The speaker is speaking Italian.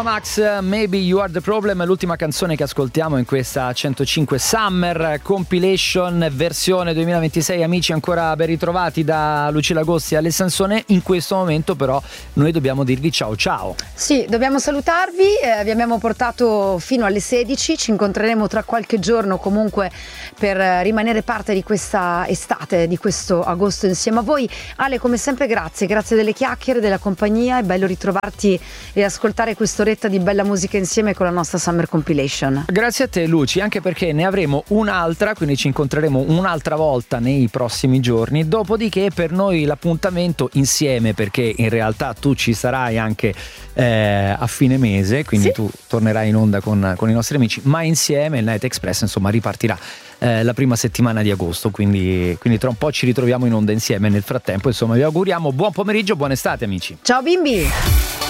Ava Max, Maybe You Are The Problem, l'ultima canzone che ascoltiamo in questa 105 Summer Compilation versione 2026. Amici, ancora ben ritrovati da Lucilla Agosti e Ale Sansone. In questo momento però noi dobbiamo dirvi ciao ciao. Sì, dobbiamo salutarvi, vi abbiamo portato fino alle 16, ci incontreremo tra qualche giorno comunque per rimanere parte di questa estate, di questo agosto insieme a voi. Ale, come sempre grazie delle chiacchiere, della compagnia, è bello ritrovarti e ascoltare quest'oretta di bella musica insieme con la nostra Summer Compilation. Grazie a te Luci, anche perché ne avremo un'altra, quindi ci incontreremo un'altra volta nei prossimi giorni, dopodiché per noi l'appuntamento insieme, perché in realtà tu ci sarai anche a fine mese, quindi sì, tu tornerai in onda con i nostri amici, ma insieme il Night Express insomma ripartirà la prima settimana di agosto, quindi tra un po' ci ritroviamo in onda insieme. Nel frattempo insomma vi auguriamo buon pomeriggio, buona estate amici. Ciao bimbi.